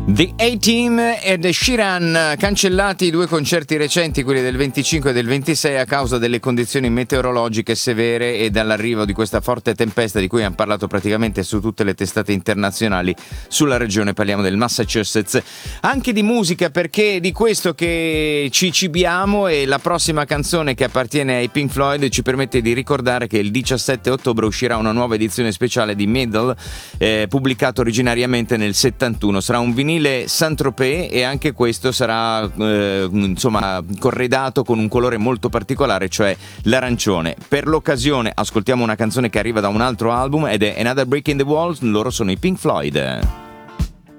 The A-Team e The Sheeran, cancellati i due concerti recenti, quelli del 25 e del 26, a causa delle condizioni meteorologiche severe e dall'arrivo di questa forte tempesta di cui hanno parlato praticamente su tutte le testate internazionali sulla regione, parliamo del Massachusetts. Anche di musica, perché di questo che ci cibiamo, e la prossima canzone, che appartiene ai Pink Floyd, ci permette di ricordare che il 17 ottobre uscirà una nuova edizione speciale di Middle, pubblicato originariamente nel 71. Sarà un vinile Saint-Tropez e anche questo sarà corredato con un colore molto particolare, cioè l'arancione. Per l'occasione ascoltiamo una canzone che arriva da un altro album ed è Another Brick in the Wall. Loro sono i Pink Floyd.